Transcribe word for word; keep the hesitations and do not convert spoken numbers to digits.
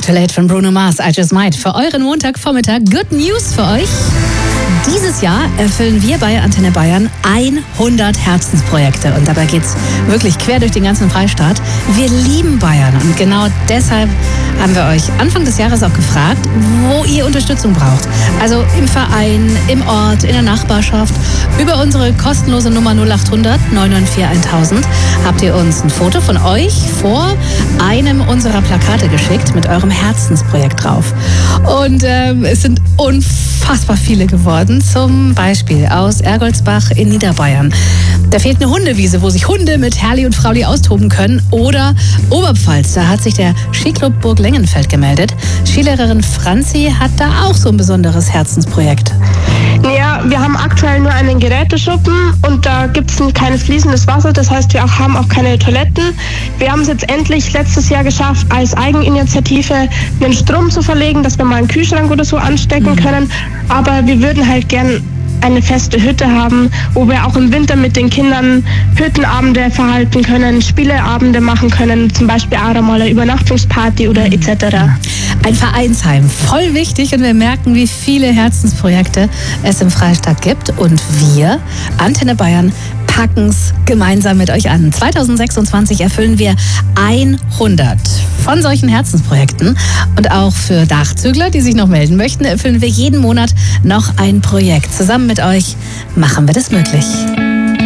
Too Late von Bruno Mars, I Just Might. Für euren Montagvormittag Good News für euch. Dieses Jahr erfüllen wir bei Antenne Bayern hundert Herzensprojekte. Und dabei geht's wirklich quer durch den ganzen Freistaat. Wir lieben Bayern und genau deshalb haben wir euch Anfang des Jahres auch gefragt, wo ihr Unterstützung braucht. Also im Verein, im Ort, in der Nachbarschaft. Über unsere kostenlose Nummer null acht hundert neun neun vier tausend habt ihr uns ein Foto von euch vor einem unserer Plakate geschickt mit eurem Herzensprojekt drauf. Und ähm, es sind unfassbar viele geworden. Zum Beispiel aus Ergoldsbach in Niederbayern. Da fehlt eine Hundewiese, wo sich Hunde mit Herrli und Frauli austoben können. Oder Oberpfalz, da hat sich der Skiclub Burg Lengenfeld gemeldet. Skilehrerin Franzi hat da auch so ein besonderes Herzensprojekt. Ja, wir haben aktuell nur einen Geräteschuppen und da gibt es kein fließendes Wasser. Das heißt, wir auch haben auch keine Toiletten. Wir haben es jetzt endlich letztes Jahr geschafft, als Eigeninitiative einen Strom zu verlegen, dass wir mal einen Kühlschrank oder so anstecken können. Aber wir würden halt gern eine feste Hütte haben, wo wir auch im Winter mit den Kindern Hüttenabende verhalten können, Spieleabende machen können, zum Beispiel auch mal eine Übernachtungsparty oder et cetera. Ein Vereinsheim, voll wichtig, und wir merken, wie viele Herzensprojekte es im Freistaat gibt. Und wir, Antenne Bayern, packen es gemeinsam mit euch an. zwanzig sechsundzwanzig erfüllen wir hundert von solchen Herzensprojekten. Und auch für Dachzügler, die sich noch melden möchten, erfüllen wir jeden Monat noch ein Projekt. Zusammen mit euch machen wir das möglich.